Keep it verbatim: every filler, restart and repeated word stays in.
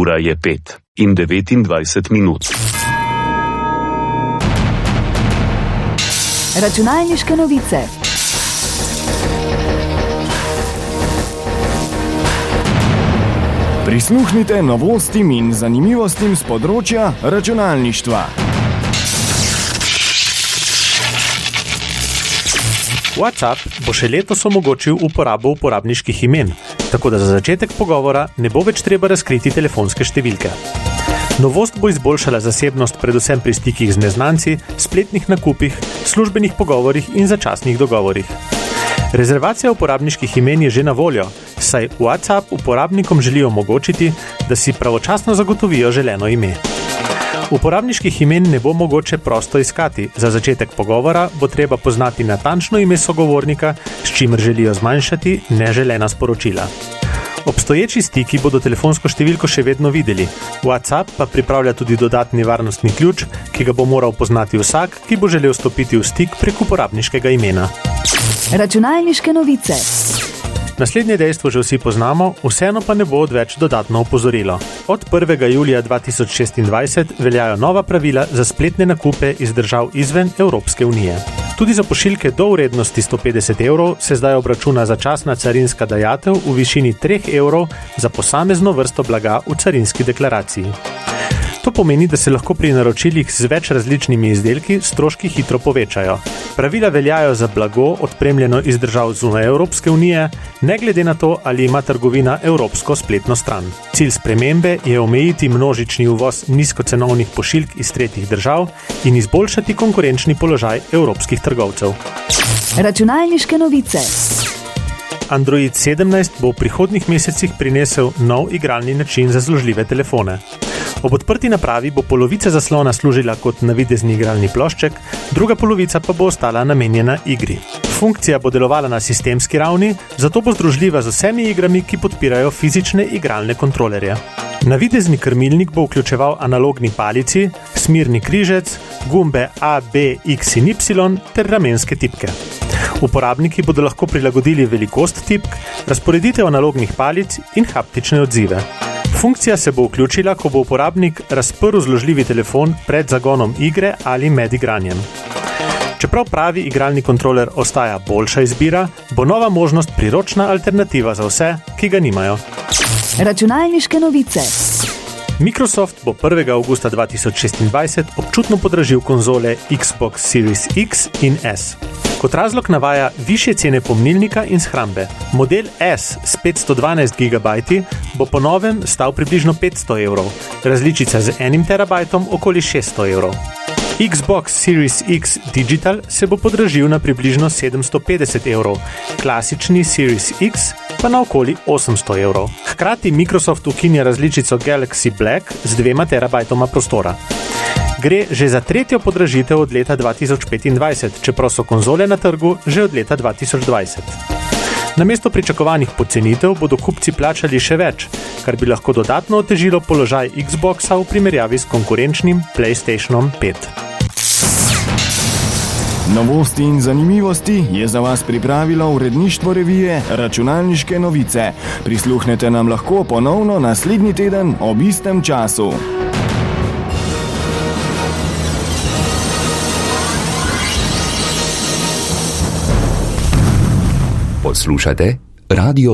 Ura je pet in devetindvajset minut. Računalniške novice. Prisluhnite novostim in zanimivostim z področja računalništva. WhatsApp bo še letos omogočil uporabo uporabniških imen, tako da za začetek pogovora ne bo več treba razkriti telefonske številke. Novost bo izboljšala zasebnost predvsem pri stikih z neznanci, spletnih nakupih, službenih pogovorih in začasnih dogovorih. Rezervacija uporabniških imen je že na voljo, saj WhatsApp uporabnikom želi omogočiti, da si pravočasno zagotovijo želeno ime. Uporabniških imen ne bo mogoče prosto iskati. Za začetek pogovora bo treba poznati natančno ime sogovornika, s čimer želijo zmanjšati neželena sporočila. Obstoječi stiki bodo telefonsko številko še vedno videli. WhatsApp pa pripravlja tudi dodatni varnostni ključ, ki ga bo moral poznati vsak, ki bo želel stopiti v stik prek uporabniškega imena. Računalniške novice. Naslednje dejstvo že vsi poznamo, vseeno pa ne bo odveč dodatno opozorilo. Od prvega julija dva tisoč šestindvajset veljajo nova pravila za spletne nakupe iz držav izven Evropske unije. Tudi za pošiljke do vrednosti sto petdeset evrov se zdaj obračuna začasna carinska dajatev v višini tri evrov za posamezno vrsto blaga v carinski deklaraciji. To pomeni, da se lahko pri naročilih z več različnimi izdelki stroški hitro povečajo. Pravila veljajo za blago odpremljeno iz držav zunaj Evropske unije, ne glede na to, ali ima trgovina evropsko spletno stran. Cilj spremembe je omejiti množični uvoz nizkocenovnih pošiljk iz tretjih držav in izboljšati konkurenčni položaj evropskih trgovcev. Računalniške novice. Android sedemnajst bo v prihodnjih mesecih prinesel nov igralni način za zložljive telefone. Ob odprti napravi bo polovica zaslona služila kot navidezni igralni plošček, druga polovica pa bo ostala namenjena igri. Funkcija bo delovala na sistemski ravni, zato bo združljiva z vsemi igrami, ki podpirajo fizične igralne kontrolerje. Navidezni krmilnik bo vključeval analogni palici, smirni križec, gumbe A, B, X in Y ter ramenske tipke. Uporabniki bodo lahko prilagodili velikost tipk, razporeditev analognih palic in haptične odzive. Funkcija se bo vključila, ko bo uporabnik razprl zložljivi telefon pred zagonom igre ali med igranjem. Čeprav pravi igralni kontroler ostaja boljša izbira, bo nova možnost priročna alternativa za vse, ki ga nimajo. Računalniške novice. Microsoft bo prvega avgusta dva tisoč šestindvajset občutno podražil konzole Xbox Series X in S. Kot razlog navaja višje cene pomnilnika in shrambe. Model S s petsto dvanajst gigabajtov bo po novem stal približno petsto evrov, različica z enim terabajtom okoli šeststo evrov. Xbox Series X Digital se bo podražil na približno sedemsto petdeset evrov, klasični Series X pa na okoli osemsto evrov. Hkrati Microsoft ukinja različico Galaxy Black z dvema terabajtoma prostora. Gre že za tretjo podražitev od leta dva tisoč petindvajset, čeprav so konzole na trgu že od leta dva tisoč dvajset. Namesto pričakovanih pocenitev bodo kupci plačali še več, kar bi lahko dodatno otežilo položaj Xboxa v primerjavi s konkurenčnim PlayStationom pet. Novosti in zanimivosti je za vas pripravilo uredništvo revije Računalniške novice. Prisluhnete nam lahko ponovno naslednji teden ob istem času. Poslušate Radio